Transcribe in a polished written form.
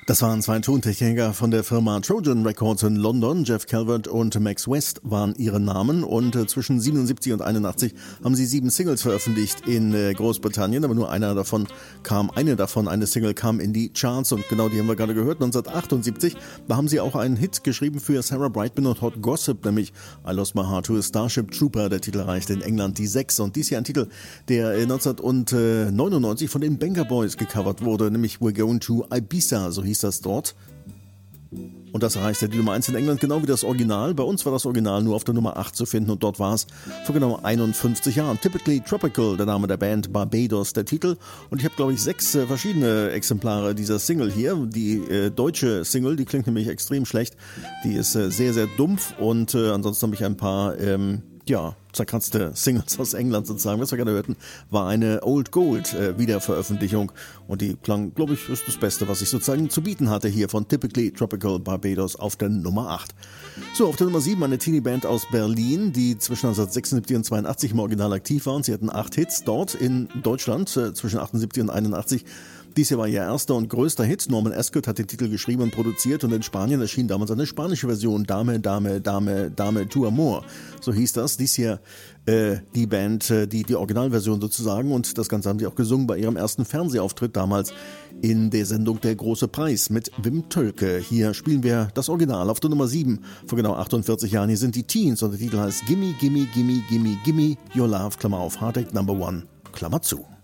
Das waren zwei Tontechniker von der Firma Trojan Records in London. Jeff Calvert und Max West waren ihre Namen und zwischen 77 und 81 haben sie 7 Singles veröffentlicht in Großbritannien, aber nur eine Single kam in die Charts und genau die haben wir gerade gehört. 1978, da haben sie auch einen Hit geschrieben für Sarah Brightman und Hot Gossip, nämlich I Lost My Heart to a Starship Trooper. Der Titel erreichte in England die 6 und dies hier ein Titel, der 1999 von den Benga Boys gecovert wurde, nämlich We're Going to Ibiza, so hieß das dort. Und das erreichte die Nummer 1 in England, genau wie das Original. Bei uns war das Original nur auf der Nummer 8 zu finden und dort war es vor genau 51 Jahren. Typically Tropical, der Name der Band, Barbados der Titel. Und ich habe, glaube ich, 6 verschiedene Exemplare dieser Single hier. Die deutsche Single, die klingt nämlich extrem schlecht. Die ist sehr, sehr dumpf und ansonsten habe ich ein paar zerkratzte Singles aus England sozusagen. Was wir gerade hörten, war eine Old Gold Wiederveröffentlichung und die klang, glaube ich, ist das Beste, was ich sozusagen zu bieten hatte hier von Typically Tropical Barbados auf der Nummer 8. So, auf der Nummer 7 eine Teenie-Band aus Berlin, die zwischen 1976 und 82 im Original aktiv war und sie hatten 8 Hits dort in Deutschland zwischen 78 und 81. Dies hier war ihr erster und größter Hit. Norman Ascot hat den Titel geschrieben und produziert und in Spanien erschien damals eine spanische Version, Dame, Dame, Dame, Dame, tu Amor. So hieß das. Dies hier die Band, die Originalversion sozusagen und das Ganze haben sie auch gesungen bei ihrem ersten Fernsehauftritt damals in der Sendung Der große Preis mit Wim Tölke. Hier spielen wir das Original auf der Nummer 7 vor genau 48 Jahren. Hier sind die Teens und der Titel heißt Gimme, Gimme, Gimme, Gimme, Gimme Your Love, Klammer auf, Heartache Number 1, Klammer zu.